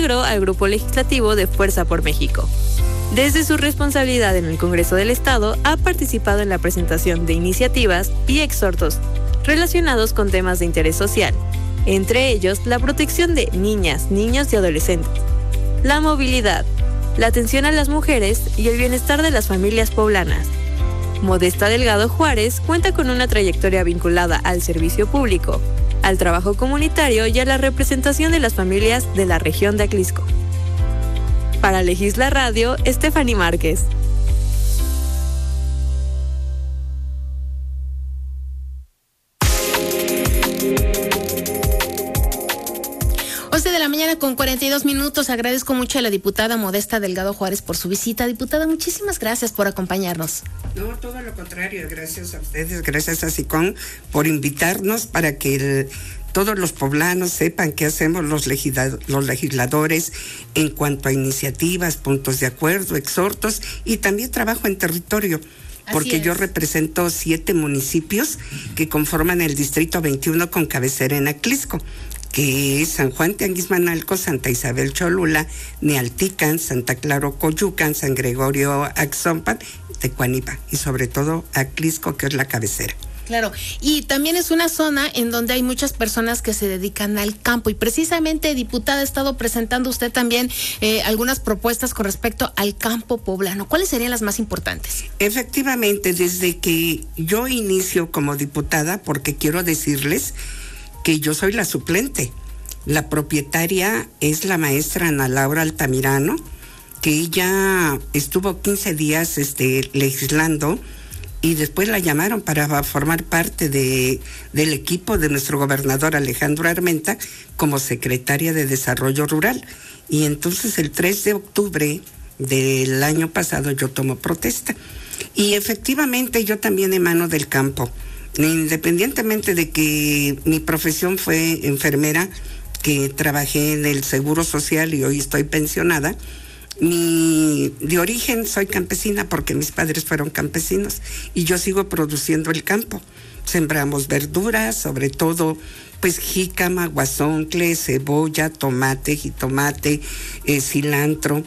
integró al grupo legislativo de Fuerza por México. Desde su responsabilidad en el Congreso del Estado, ha participado en la presentación de iniciativas y exhortos relacionados con temas de interés social, entre ellos la protección de niñas, niños y adolescentes, la movilidad, la atención a las mujeres y el bienestar de las familias poblanas. Modesta Delgado Juárez cuenta con una trayectoria vinculada al servicio público, al trabajo comunitario y a la representación de las familias de la región de Atlisco. Para Legisla Radio, Stephanie Márquez. 11:42 a.m. Agradezco mucho a la diputada Modesta Delgado Juárez por su visita. Diputada, muchísimas gracias por acompañarnos. No, todo lo contrario, gracias a ustedes, gracias a SICON por invitarnos para que todos los poblanos sepan qué hacemos los legisladores en cuanto a iniciativas, puntos de acuerdo, exhortos y también trabajo en territorio. Porque yo represento 7 municipios que conforman el distrito 21 con cabecera en Atlisco, que es San Juan Tianguismanalco, Santa Isabel Cholula, Nealtican, Santa Clara Coyucan, San Gregorio Axompan, Tecuanipa y sobre todo Atlisco, que es la cabecera. Claro, y también es una zona en donde hay muchas personas que se dedican al campo y precisamente, diputada, ha estado presentando usted también algunas propuestas con respecto al campo poblano. ¿Cuáles serían las más importantes? Efectivamente, desde que yo inicio como diputada, porque quiero decirles que yo soy la suplente. La propietaria es la maestra Ana Laura Altamirano, que ella estuvo 15 días legislando y después la llamaron para formar parte del equipo de nuestro gobernador Alejandro Armenta como secretaria de Desarrollo Rural. Y entonces el 3 de octubre del año pasado yo tomo protesta. Y efectivamente yo también emano del campo. Independientemente de que mi profesión fue enfermera, que trabajé en el Seguro Social y hoy estoy pensionada, de origen soy campesina porque mis padres fueron campesinos y yo sigo produciendo el campo. Sembramos verduras, sobre todo pues jícama, guasoncle, cebolla, tomate, jitomate, cilantro.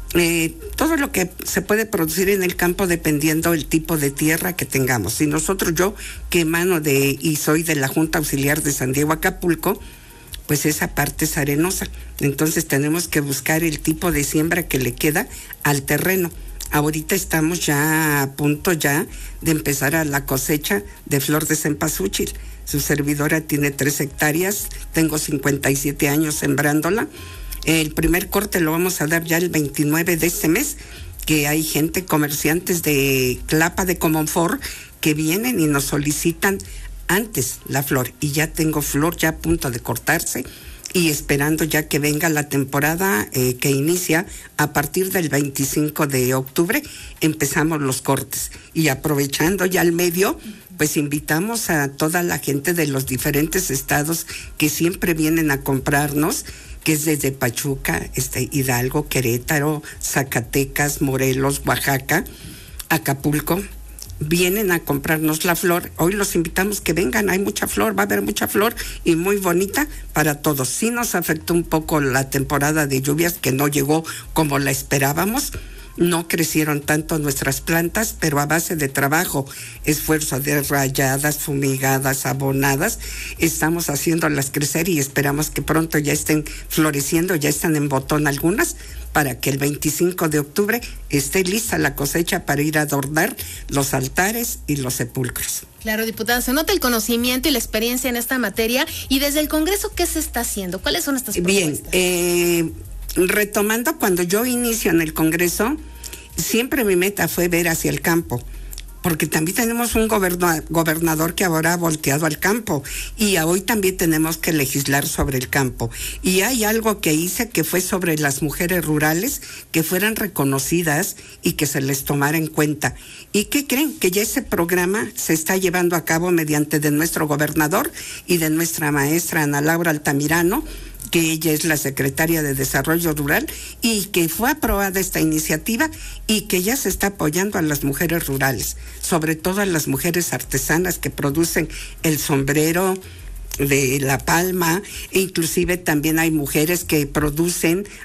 Todo lo que se puede producir en el campo dependiendo del tipo de tierra que tengamos. Y nosotros, yo que emano y soy de la Junta Auxiliar de San Diego Acapulco, pues esa parte es arenosa. Entonces tenemos que buscar el tipo de siembra que le queda al terreno. Ahorita estamos ya a punto ya de empezar a la cosecha de flor de cempasúchil. Su servidora tiene 3 hectáreas, tengo 57 años sembrándola. El primer corte lo vamos a dar ya el 29 de este mes, que hay gente, comerciantes de Tlapa de Comonfort, que vienen y nos solicitan antes la flor. Y ya tengo flor ya a punto de cortarse y esperando ya que venga la temporada que inicia a partir del 25 de octubre, empezamos los cortes. Y aprovechando ya el medio, pues invitamos a toda la gente de los diferentes estados que siempre vienen a comprarnos, que es desde Pachuca, Hidalgo, Querétaro, Zacatecas, Morelos, Oaxaca, Acapulco, vienen a comprarnos la flor. Hoy los invitamos que vengan, hay mucha flor, va a haber mucha flor y muy bonita para todos. Sí nos afectó un poco la temporada de lluvias, que no llegó como la esperábamos. No crecieron tanto nuestras plantas, pero a base de trabajo, esfuerzo de rayadas, fumigadas, abonadas, estamos haciéndolas crecer y esperamos que pronto ya estén floreciendo, ya están en botón algunas, para que el 25 de octubre esté lista la cosecha para ir a adornar los altares y los sepulcros. Claro, diputada, se nota el conocimiento y la experiencia en esta materia. Y desde el Congreso, ¿qué se está haciendo? ¿Cuáles son estas propuestas? Bien, retomando, cuando yo inicio en el Congreso, siempre mi meta fue ver hacia el campo, porque también tenemos un gobernador que ahora ha volteado al campo y hoy también tenemos que legislar sobre el campo. Y hay algo que hice que fue sobre las mujeres rurales, que fueran reconocidas y que se les tomara en cuenta. ¿Y qué creen? Que ya ese programa se está llevando a cabo mediante de nuestro gobernador y de nuestra maestra Ana Laura Altamirano, que ella es la secretaria de Desarrollo Rural, y que fue aprobada esta iniciativa y que ya se está apoyando a las mujeres rurales, sobre todo a las mujeres artesanas que producen el sombrero de la palma, e inclusive también hay mujeres que producen